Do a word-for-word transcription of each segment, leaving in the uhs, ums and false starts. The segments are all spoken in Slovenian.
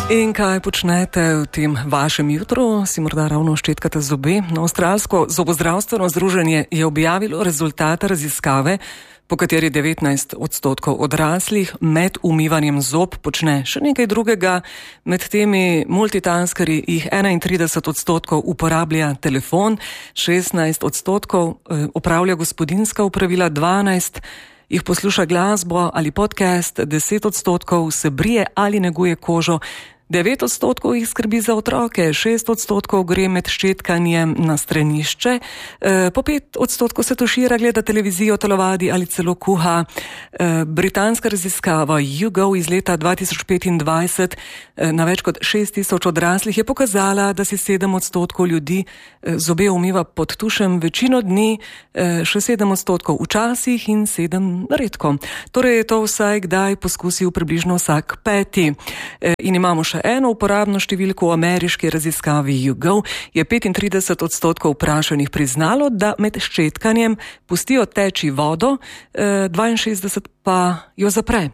In kaj počnete v tem vašem jutru? Si morda ravno ščetkate zobe? No, Avstralsko zobozdravstveno združenje je objavilo rezultate raziskave, po kateri devetnajst odstotkov odraslih med umivanjem zob počne še nekaj drugega. Med temi multitaskerji jih enaintrideset odstotkov uporablja telefon, šestnajst odstotkov opravlja gospodinjska opravila, dvanajst jih posluša glasbo ali podcast, deset odstotkov se brije ali neguje kožo, devet odstotkov jih skrbi za otroke, šest odstotkov gre med ščetkanjem na stranišče, po pet odstotkov se tušira, gleda televizijo, telovadi ali celo kuha. Britanska raziskava YouGov iz leta dva tisoč petindvajset na več kot šest tisoč odraslih je pokazala, da si sedem odstotkov ljudi zobe umiva pod tušem večino dni, še sedem odstotkov včasih in sedem redko. Torej je to vsaj kdaj poskusil približno vsak peti. In imamo še eno uporabno številko. V ameriški raziskavi YouGov je petintrideset odstotkov vprašanih priznalo, da med ščetkanjem pustijo teči vodo, dvainšestdeset pa jo zapre.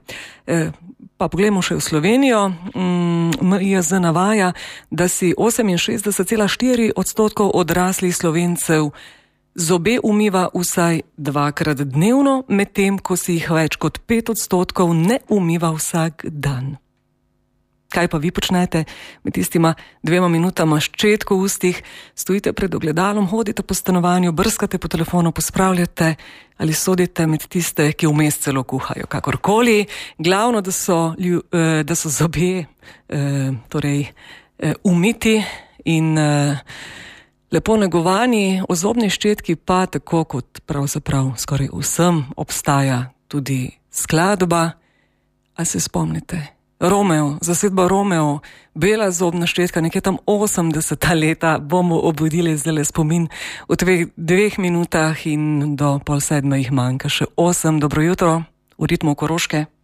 Pa poglejmo še v Slovenijo. M I Z navaja, da si oseminšestdeset cela štiri odstotkov odraslih Slovencev zobe umiva vsaj dvakrat dnevno, medtem ko si jih več kot pet odstotkov ne umiva vsak dan. Kaj pa vi počnete med tistima dvema minutama ščetko v ustih? Stojite pred ogledalom, hodite po stanovanju, brskate po telefonu, pospravljate ali sodite med tiste, ki vmes celo kuhajo, kakorkoli. Glavno, da so, da so zobje torej umiti in lepo negovani. O zobni ščetki pa, tako kot pravzaprav skoraj vsem, obstaja tudi skladba. A se spomnite? Romeo, zasedba Romeo, bela zobna ščetka, nekje tam osemdeseta leta, bomo obudili zdaj spomin v dveh, dveh minutah in do pol sedme jih manjka še osem. Dobro jutro, v ritmu Koroške.